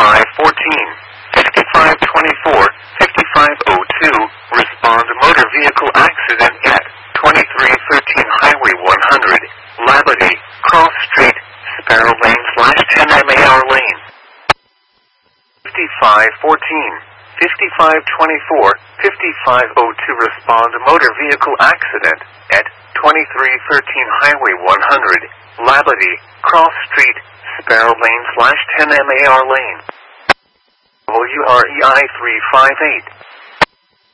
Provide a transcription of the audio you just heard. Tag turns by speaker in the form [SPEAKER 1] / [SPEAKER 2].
[SPEAKER 1] 5514, 5524, 5502, respond motor vehicle accident at 2313 Highway 100, Labadie, Cross Street, Sparrow Lane /10 MAR Lane. 5514, 5524, 5502, respond motor vehicle accident at 2313 Highway 100, Labadie, Cross Street, Sparrow Lane /10 MAR Lane. WREI 358.